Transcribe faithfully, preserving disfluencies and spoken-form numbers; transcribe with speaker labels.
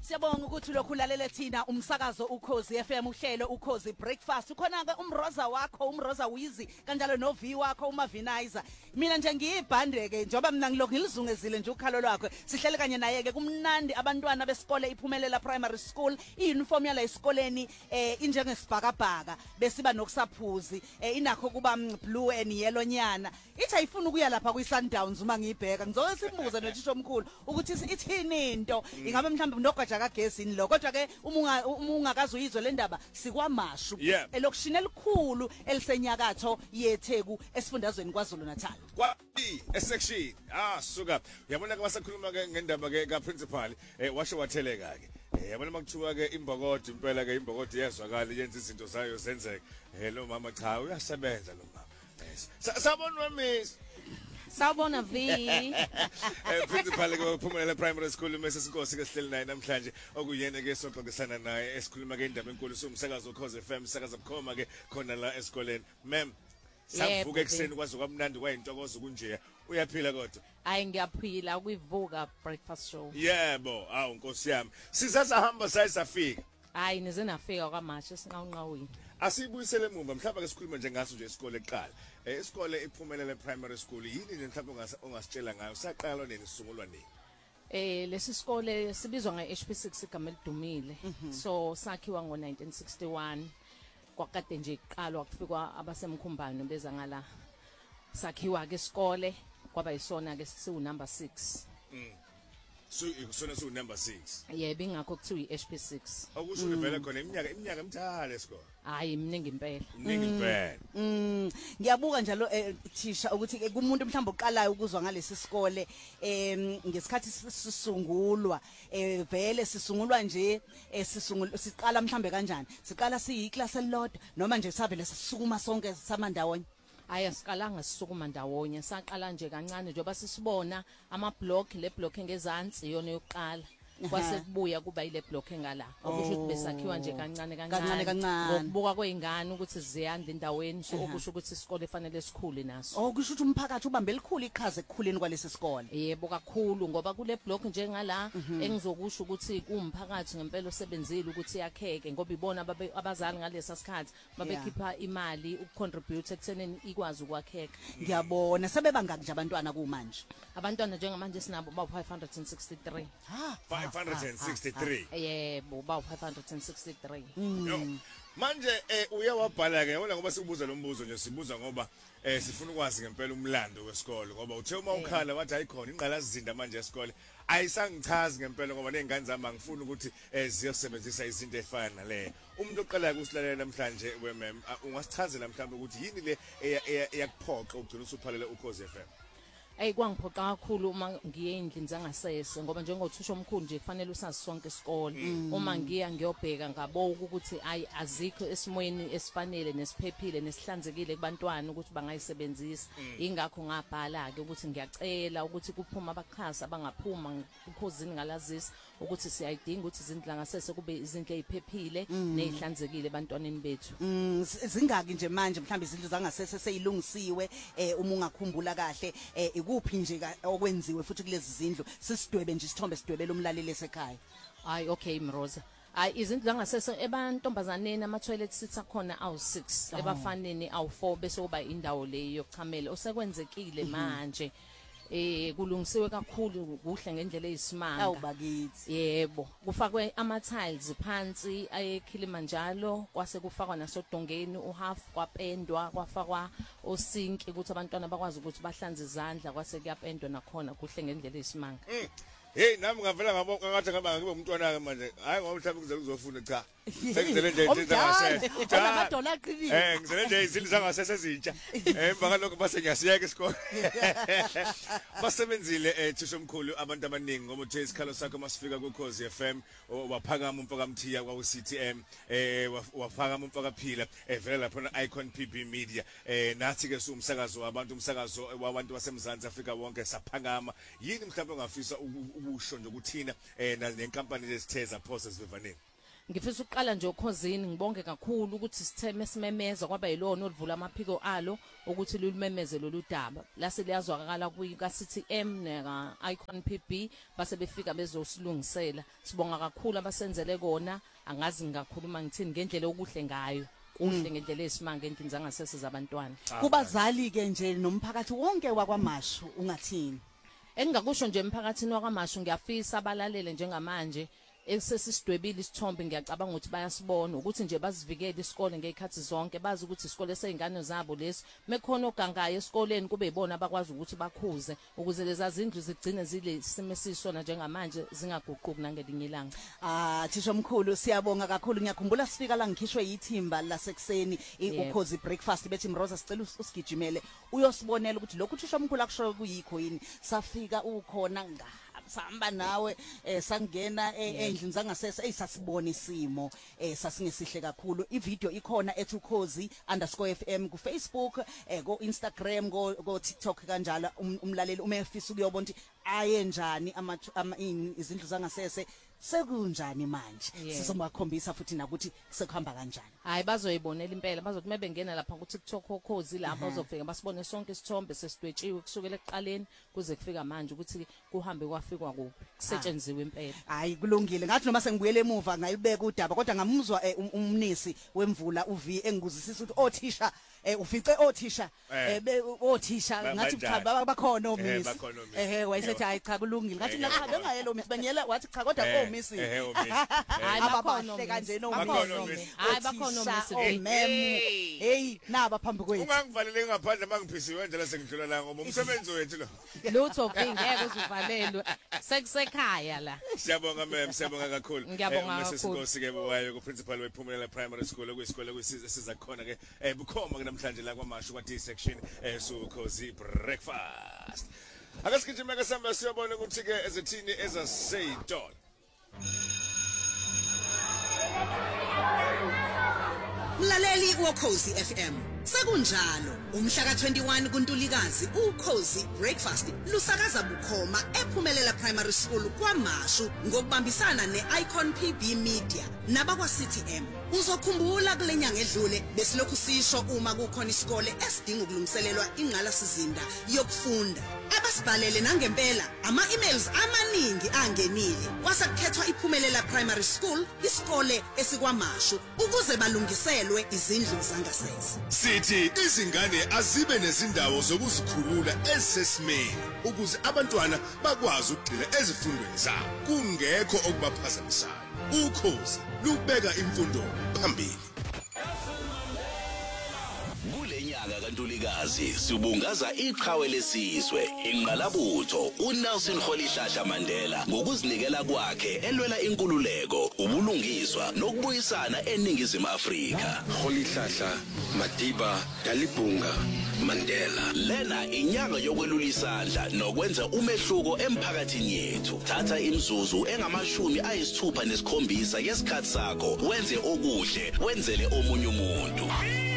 Speaker 1: Siyabonga ukuthi lokhu ulalele thina umsakazo uKhozi F M uhlelo uKhozi Breakfast ukhona ke umroza wakho umroza Wizi kanjalo no V wakho uMavinizer mina nje ngiyibhandeke njoba mina ngilokhu ngilizungezile nje ukhalo lwakho sihlele kanye naye ke kumnandi abantwana besikole iphumelela primary school iuniform yala esikoleni eh injengesibhakabhaka besiba nokusaphuzi eh inakho kuba blue and yellow nyana ithi ayifuna ukuya lapha kwi Sundowns uma ngiyibheka ngizoke sibuze nothisha omkhulu ukuthi ithini into ingabe mhlawumbe nogaja kagezini lo kodwa ke uma ungakazi uyizwe le ndaba sikwamashu elokushini elikhulu elisenyakatho yeTheku esifundazweni kwaZulu Natal
Speaker 2: kwa esection ah suka uyabona ke wasakhuluma ke ngendaba ke ka principal eh washo watheleka ke eh yabona makuthiwa ke imbokodi impela ke imbokodi yezwakala yenza izinto zayo zenzeke eh lo mama cha uyasebenza lo mama yes sabona miss
Speaker 1: Sawubona V
Speaker 2: eh principal ke uphumelela primary school mase sinkosi ke sihleli naye namhlanje okuyena ke soxoxisana naye esikhuluma ke indaba enkulu somsakazo Khosi F M sakaza bukhoma ke khona la esikoleni ma'am savuka ekseni kwazi kwamnandi kwayintokozo kunje uyaphila kodwa
Speaker 1: hayi ngiyaphila kuyivuka breakfast show
Speaker 2: yebo awu nkosi yami sizasahamba sayisafika
Speaker 1: hayi nize nafika kwamashe sinqawunqawini
Speaker 2: asibuyisele emumva mhlawumbe ke sikhuluma nje ngaso nje isikole eqala eh isikole iphumelele primary school yini nje mhlawumbe ongasitshela ngayo saqala nini sisungulwa nini
Speaker 1: eh lesi sikole sibizwa nge H P six igama elidumile so sakhiwa ngo nineteen sixty-one kwakade nje iqalwa kufikwa abasemkhumbano beza ngala sakhiwa ke isikole kwaba yisona ke siwu number six
Speaker 2: so sona so number six
Speaker 1: yebo ingakho kuthiwa iH P six
Speaker 2: okusho ivela khona iminyaka iminyaka emthale esikole
Speaker 1: hayi mningi impela
Speaker 2: mningi impela
Speaker 1: mm ngiyabuka njalo thisha ukuthi kumuntu mhlawumbe oqalayo ukuzwa ngalesi sikole em ngesikhathi sisungulwa eh vele sisungulwa nje sisungulwa siqala mhlawumbe kanjani siqala siyiclass elilodwa noma nje savele sisukuma sonke samandawonye aya siqalanga sisukuma ndawonye saqala nje kancane njengoba sisibona ama block le block engezansi yona yokuqala kwase kubuya kuba ile block engala okusho ukuthi besakhiwa nje kancane kancane ngokubuka kweingane ukuthi ziyanda endaweni so okusho ukuthi isikole efanele sikhule naso okusho ukuthi umphakathi ubambe elikhulu iqhaza ekukhuleni kwalesi sikole yebo kakhulu ngoba kule block njengala engizokusho ukuthi kumphakathi ngempela osebenzile ukuthi yakheke ngoba ibona abazali ngalesa sikhathi babekhipha imali ukucontribute ekutheneni ikwazi ukwakheka ngiyabona sebebangaki nje abantwana kumanje abantwana njengamanje sinabo ba five hundred sixty-three
Speaker 2: ha five hundred sixty-three
Speaker 1: yebo ba five hundred sixty-three
Speaker 2: manje eh uyawabhala ke yabona ngoba sikubuza lo mbuzo nje sibuza ngoba eh sifuna ukwazi ngempela umlando wesikole ngoba uthe uma ukhala wathi ayikhona ingqalazizinda manje esikole ayisangichazi ngempela ngoba nezingane zami ngifuna ukuthi eh ziyosebenzisa izinto ezifana nale umuntu oqalayo ukusilalela namhlanje wemem ungasichazela mhlawumbe ukuthi yini le eyakuphoqa ugcina usuphalele uKhosi F M
Speaker 1: Ey kwangiphoqa kakhulu uma ngiye endlini zangasese ngoba njengothisha omkhulu nje kufanele usazi sonke isikole uma ngiya ngiyobheka ngaboka ukuthi ayi azikho esimweni esifanele nesiphephile nesihlanzekile kubantwana ukuthi bangayisebenzisa ingakho ngabhala ke ukuthi ngiyacela ukuthi kuphuma abakhasa abangaphuma kuphozini ngalazisi ukuthi siyayidinga ukuthi izindlu zangasese kube izinto eziphephile nezihlanzekile ebantwaneni bethu zingaki nje manje mhlawumbe izindlu zangasese seyilungisiwe uma ungakhumbula kahle kuphi nje okwenziwe futhi kulezi zindlu sisidwebe nje isithombe sidwebela umlaleli esekhaya hayi okay Mroza hayi izindlu zangasese ebantombazaneni ama toilet seats akhona awu six ebafaneni awu four bese kuba indawo le yokuchamela osekwenzekile manje eh kulungisiwe kakhulu kuhle ngendlela eyisimanga awubakithi yebo kufakwe ama tiles phansi eKilimanjaro kwase kufakwa nasodongeni uhalf kwapendwa kwafakwa osinki ukuthi abantwana bakwazi ukuthi bahlanze izandla kwase kuyapendwa nakhona kuhle ngendlela eyisimanga
Speaker 2: hey nami ngavela ngabonga ngathi ngaba ngibe umntwana ke manje hayi ngoba mhlawumbe kuze kuzofuna cha sengizele nje izinto zangasese
Speaker 1: amadola aqinile
Speaker 2: eh ngizele nje izinto zangasese ezintsha emva kalokho base ngiyasiyeka isikole basebenzile eh thisha omkhulu abantu abaningi ngoba uthe isikhalo sakho masifika kuKhosi F M waphakama umfaka mthiya kwa C T M eh waphakama umfaka phila evela lapha na Icon P B Media eh nathi ke siumsakazo wabantu umsakazo wabantu baseMzansi Afrika wonke saphakama yini mhlawumbe ongafisa ukusho nje ukuthina eh nenkampani lesitheza process vivaneni
Speaker 1: ngifisa ukuqala nje ukhosini ngibonge kakhulu ukuthi sitheme simemeza kwaba yilona oluvula amaphiko alo ukuthi lulumemeze lolu daba lase liyazwakala kuyika City M neka Icon P B base befika bezosilungisela sibonga kakhulu abasenzele kona angazi ngakhuluma ngithini ngendlela okuhle ngayo kuhle ngendlela esimanga endlini zangasese zabantwana
Speaker 3: kubazali ke nje nomphakathi wonke wakwaMashu ungathini
Speaker 1: engingakusho nje emphakathini wakwaMashu ngiyafisa abalalele njengamanje esesisidwebile isithombe ngiyacabanga ukuthi bayasibona ukuthi nje bazivikele isikole ngezikhathi zonke bazi ukuthi isikole sezingane zabo lesi mekhona ogangayo esikoleni kube yibona abakwazi ukuthi bakhuze ukuze leza zindlu zigcine zile simesisona njengamanje zingaguquki nangelinye ilanga.
Speaker 3: Ah thisha omkhulu siyabonga kakhulu ngiyakhumbula sifika la ngikhishwe yithimba lasekuseni ukhozi breakfast bethi Mroza sicela usigijimele uyosibonela ukuthi lokhu thisha omkhulu akusho kuyikho yini safika ukhona nga sahamba nawe eh sangena endlini zangasese esasibona isimo eh sasingesihle kakhulu ivideo ikhona eTukhozi underscore F M ku Facebook eh go Instagram go go TikTok kanjalo umlaleli uma efisa ukuyobona ukuthi aye njani ama izindlu zangasese sekunjani manje sizomkhombisa futhi nakuthi sekuhamba kanjani
Speaker 1: hayi bazoyibonela impela bazothi mebengena lapha ku TikTok okhozi lapha bazofika basibone sonke isithombe sesidwetshiwe kusukela ekuqaleni kuze kufika manje ukuthi kuhambe kwafikwa kuphi kusetshenzwe impela
Speaker 3: hayi kulungile ngathi noma sengibuyele emuva ngayibeka udaba kodwa ngamuzwa umnisi wemvula uV engibuzisisa ukuthi othisha eh ufice othisha eh othisha ngathi cha bakhona omisi ehe wayesethi hayi cha kulungile ngathi cha bengayelo omisi bengiyela wathi cha kodwa omisi
Speaker 1: hayi
Speaker 3: ababahle kanje no
Speaker 1: omisi hayi bakhona omisi
Speaker 3: memu hey naba phambi kwethu
Speaker 2: ungangivalele ngaphandle mangiphisiwe nje la sengidlula la ngoba umsebenzi wethu lo
Speaker 1: lutho ngeke uzuvalelwe sekusekhaya la
Speaker 2: siyabonga mem siyabonga kakhulu
Speaker 1: ngiyabonga kakhulu
Speaker 2: Sikosi ke wayo ku principal wePhumelela Primary School okuyisikole kwisiza siza khona ke eh bukhoma namhlanje la kwaMashu kwa D section eh Sukhozi breakfast akasikijima ke samba siyabona ukuthi ke ezithini ezaseyitolo
Speaker 4: Mlaleli woKhozi F M sekunjalo umhla ka twenty-one kuNtulikazi uKhozi breakfast lusakaza bukhoma ePhumelela Primary School kwaMashu ngokubambisana neIcon P B Media nabakwa City M uzokhumbula kulenyanga edlule besilokhu sisho uma kukhona isikole esidinga ukulungiselelwa ingqala sizinda yokufunda abasibhalele nangempela ama-emails amaningi angenile wasakhethwa iPhumelela Primary School isikole esikwaMashu ukuze balungiselwe izindlu zangasese
Speaker 5: sithi izingane azibe nezindawo zokuzikhulula esesimeni ukuze abantwana bakwazi ukugxila ezifundweni zabo kungekho okubaphazamisayo ukhozi lubeka imfundo phambili
Speaker 6: kulenyanga kaNtulikazi sibungaza iqhawe lesizwe ingqalabutho uNelson Rolihlahla Mandela ngokuzinikela kwakhe elwela inkululeko ubulungiswa nokubuyisana eningizimu Afrika
Speaker 7: Rolihlahla Madiba Dalibunga Mandela
Speaker 6: lena inyanga yokwelula isandla nokwenza umehluko emphakathini yethu thatha imzuzu engamashumi ayisithupha nesikhombisa yesikhathi sakho wenze okuhle wenzele omunye umuntu